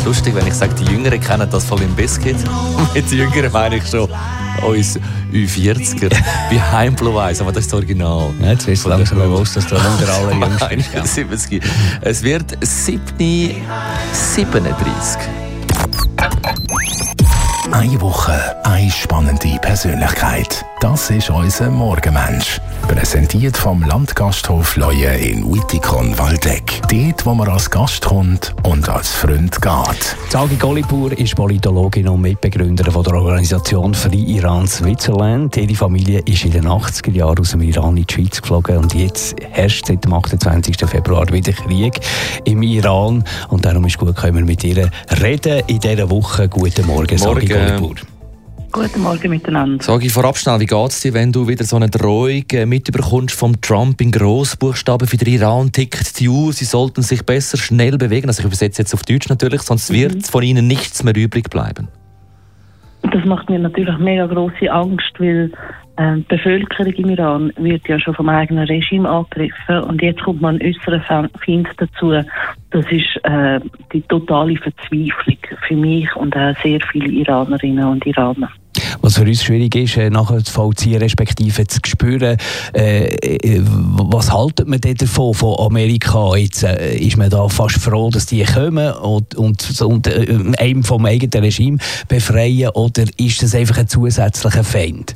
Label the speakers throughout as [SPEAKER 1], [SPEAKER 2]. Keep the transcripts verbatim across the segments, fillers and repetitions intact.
[SPEAKER 1] lustig, wenn ich sage, die Jüngeren kennen das von Limp Bizkit. Mit Jüngeren meine ich schon uns Ü vierziger bei Heim Blue Eyes, aber das ist das Original.
[SPEAKER 2] Ja, jetzt wirst du langsam bewusst, dass du nur der allerjüngste bist.
[SPEAKER 1] siebzig. Es wird sieben siebenunddreißig.
[SPEAKER 3] Eine Woche, eine spannende Persönlichkeit. Das ist unser Morgenmensch. Präsentiert vom Landgasthof Leue in Wittikon-Waldeck. Dort, wo man als Gast kommt und als Freund geht.
[SPEAKER 2] Sagi Golipur ist Politologin und Mitbegründerin von der Organisation Free Iran Switzerland. Ihre Familie ist in den achtziger Jahren aus dem Iran in die Schweiz geflogen und jetzt herrscht seit dem achtundzwanzigsten Februar wieder Krieg im Iran. Und darum ist gut, können wir mit ihr reden in dieser Woche. Guten Morgen, Sagi Golipur.
[SPEAKER 4] Guten Morgen miteinander.
[SPEAKER 1] Sag ich vorab schnell, wie geht es dir, wenn du wieder so eine Drohung mitbekommst vom Trump in Grossbuchstaben für den Iran? Tickt die Uhr, sie sollten sich besser schnell bewegen. Also ich übersetze jetzt auf Deutsch natürlich, sonst mhm. wird von ihnen nichts mehr übrig bleiben.
[SPEAKER 4] Das macht mir natürlich mega grosse Angst, weil äh, die Bevölkerung im Iran wird ja schon vom eigenen Regime angegriffen und jetzt kommt man ein äußerer Feind dazu. Das ist äh, die totale Verzweiflung für mich und auch sehr viele Iranerinnen und Iraner.
[SPEAKER 2] Was für uns schwierig ist, nachher zu vollziehen, respektive zu spüren, äh, was haltet man denn davon, von Amerika? Jetzt äh, ist man da fast froh, dass die kommen und, und, und äh, einem vom eigenen Regime befreien, oder ist das einfach ein zusätzlicher Feind?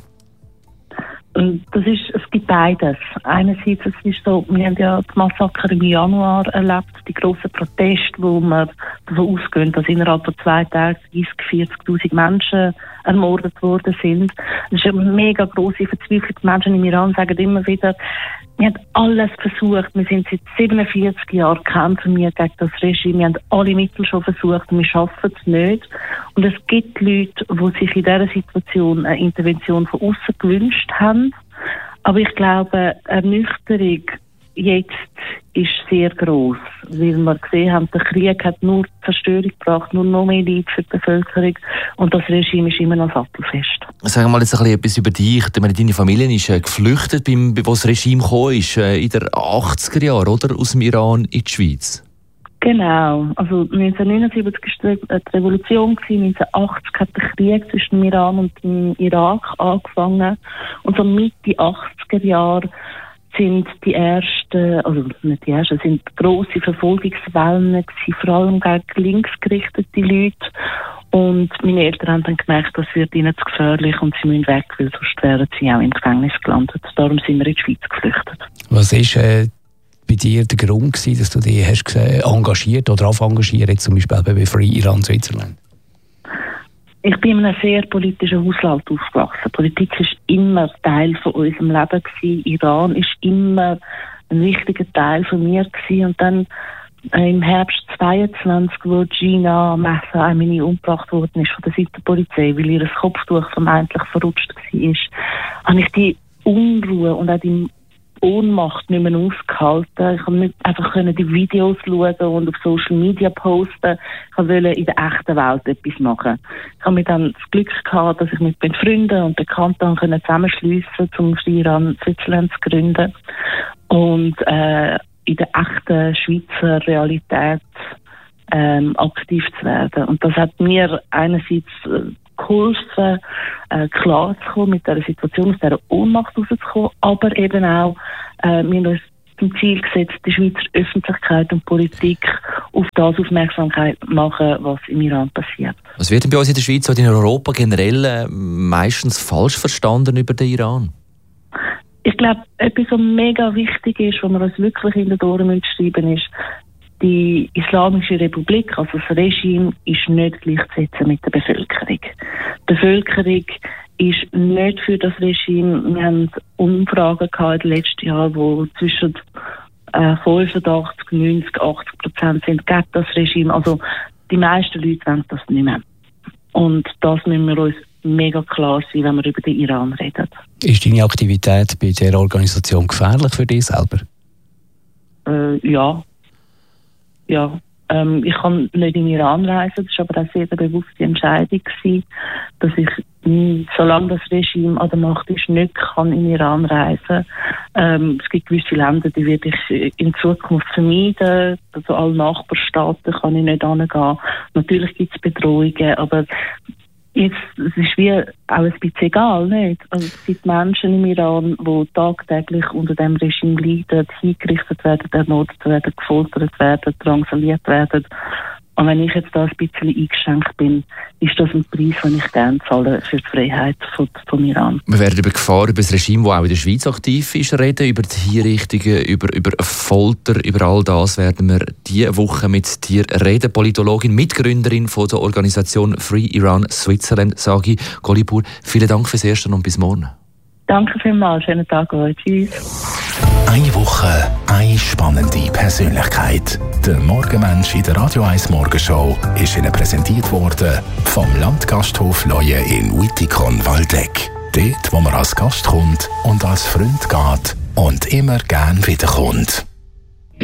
[SPEAKER 4] Und das ist, es gibt beides. Einerseits, es ist so, wir haben ja das Massaker im Januar erlebt, die grossen Proteste, wo wir davon ausgehen, dass innerhalb von zwei Tagen dreißig, vierzigtausend Menschen ermordet worden sind. Das ist eine mega grosse Verzweiflung. Die Menschen im Iran sagen immer wieder, wir haben alles versucht. Wir sind seit siebenundvierzig Jahren kämpfen wir gegen das Regime. Wir haben alle Mittel schon versucht und wir schaffen es nicht. Und es gibt Leute, die sich in dieser Situation eine Intervention von außen gewünscht haben. Aber ich glaube, Ernüchterung jetzt ist sehr gross, weil wir gesehen haben, der Krieg hat nur Zerstörung gebracht, nur noch mehr Leid für die Bevölkerung und das Regime ist immer noch sattelfest.
[SPEAKER 1] Sag mal jetzt ein bisschen etwas über dich. Deine Familie ist äh, geflüchtet, beim, wo das Regime gekommen ist, äh, in den achtziger Jahren, oder? Aus dem Iran in die Schweiz.
[SPEAKER 4] Genau. Also neunzehnhundertneunundsiebzig war die Revolution, neunzehnhundertachtzig hat der Krieg zwischen dem Iran und dem Irak angefangen und so Mitte achtziger Jahre sind die ersten, also nicht die ersten, sind grosse Verfolgungswellen gewesen, vor allem gegen linksgerichtete Leute. Und meine Eltern haben dann gemerkt, das wird ihnen zu gefährlich und sie müssen weg, weil sonst wären sie auch im Gefängnis gelandet. Darum sind wir in die Schweiz geflüchtet.
[SPEAKER 2] Was ist äh, bei dir der Grund gewesen, dass du dich hast gesehen, engagiert oder auf engagiert, jetzt zum Beispiel bei Free Iran Switzerland?
[SPEAKER 4] Ich bin in einem sehr politischen Haushalt aufgewachsen. Politik war immer Teil von unserem Leben gewesen. Iran war immer ein wichtiger Teil von mir gewesen. Und dann äh, im Herbst zweitausendzweiundzwanzig, wo Gina Mahsa Amini umgebracht worden ist von der Seite der Polizei, weil ihr Kopftuch vermeintlich verrutscht war, habe ich die Unruhe und auch die Ohnmacht nicht mehr ausgehalten. Ich konnte nicht einfach die Videos schauen und auf Social Media posten. Ich wollte in der echten Welt etwas machen. Ich habe mir dann das Glück gehabt, dass ich mit meinen Freunden und Bekannten zusammenschliessen konnte, um Free Iran Switzerland zu gründen. Und äh, in der echten Schweizer Realität ähm, aktiv zu werden. Und das hat mir einerseits äh, geholfen, äh, klar zu kommen mit dieser Situation, aus dieser Ohnmacht rauszukommen, aber eben auch, äh, wir haben uns zum Ziel gesetzt, die Schweizer Öffentlichkeit und Politik auf das Aufmerksamkeit machen, was im Iran passiert.
[SPEAKER 1] Was wird denn bei uns in der Schweiz oder in Europa generell äh, meistens falsch verstanden über den Iran?
[SPEAKER 4] Ich glaube, etwas, was mega wichtig ist, was wir uns wirklich in den Ohren schreiben müssen, ist, die Islamische Republik, also das Regime, ist nicht gleichzusetzen mit der Bevölkerung. Die Bevölkerung ist nicht für das Regime. Wir haben Umfragen gehabt in den letzten Jahren, wo zwischen äh, fünfundachtzig, neunzig, achtzig Prozent sind gegen das Regime. Also die meisten Leute wollen das nicht mehr. Und das müssen wir uns mega klar sein, wenn wir über den Iran reden.
[SPEAKER 2] Ist deine Aktivität bei dieser Organisation gefährlich für dich selber?
[SPEAKER 4] Äh, ja. Ja, ähm, ich kann nicht in den Iran reisen, das war aber auch sehr eine bewusste Entscheidung gewesen, dass ich, mh, solange das Regime an der Macht ist, nicht kann in den Iran reisen. Ähm, es gibt gewisse Länder, die werde ich in Zukunft vermeiden, also alle Nachbarstaaten kann ich nicht hingehen. Natürlich gibt es Bedrohungen, aber jetzt, es ist wie auch ein bisschen egal, nicht? Also es gibt Menschen im Iran, die tagtäglich unter dem Regime leiden, hingerichtet werden, ermordet werden, gefoltert werden, drangsaliert werden. Und wenn ich jetzt da ein bisschen eingeschränkt bin, ist das ein Preis, den ich gerne zahle für die Freiheit von, vom Iran.
[SPEAKER 1] Wir werden über Gefahr, über das Regime, das auch in der Schweiz aktiv ist, reden, über die Hinrichtungen, über, über Folter, über all das werden wir diese Woche mit dir reden. Politologin, Mitgründerin von der Organisation Free Iran Switzerland, Sagi Golibur. Vielen Dank fürs Erste und bis morgen.
[SPEAKER 4] Danke vielmals, schönen Tag euch. Tschüss.
[SPEAKER 3] Eine Woche, eine spannende Persönlichkeit. Der Morgenmensch in der Radio eins Morgenshow ist Ihnen präsentiert worden vom Landgasthof Leue in Wittikon-Waldeck. Dort, wo man als Gast kommt und als Freund geht und immer gern wiederkommt.